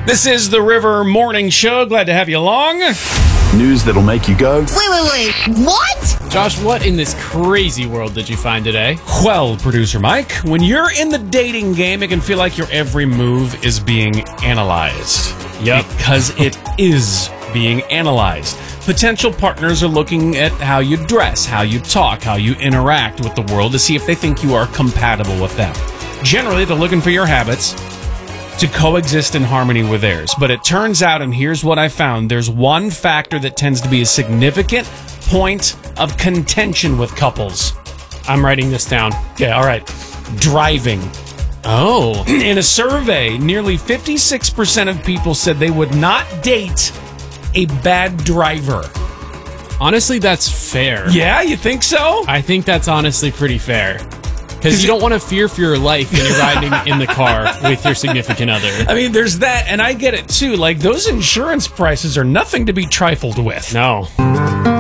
This is the River Morning Show. Glad to have you along. News that'll make you go, Wait, what? Josh, what in this crazy world did you find today? Well, producer Mike, when you're in the dating game, it can feel like your every move is being analyzed. Yep. Because it is being analyzed. Potential partners are looking at how you dress, how you talk, how you interact with the world to see if they think you are compatible with them. Generally, they're looking for your habits to coexist in harmony with theirs. But it turns out, and here's what I found, there's one factor that tends to be a significant point of contention with couples. I'm writing this down. Yeah, all right. Driving. Oh. In a survey, nearly 56% of people said they would not date a bad driver. Honestly, that's fair. Yeah, you think so? I think that's honestly pretty fair. Because you don't want to fear for your life when you're riding in the car with your significant other. I mean, there's that, and I get it too. Like, those insurance prices are nothing to be trifled with. No.